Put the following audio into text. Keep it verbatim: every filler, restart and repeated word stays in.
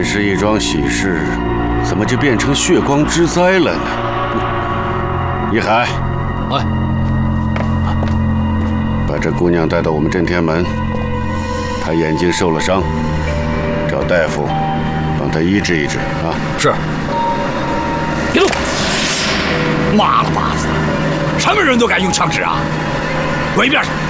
是一桩喜事，怎么就变成血光之灾了呢？一海， 哎， 把这姑娘带到我们镇天门，她眼睛受了伤，找大夫帮她医治医治啊！ 是。别动！妈了巴子的，什么人都敢用枪指啊！滚一边去！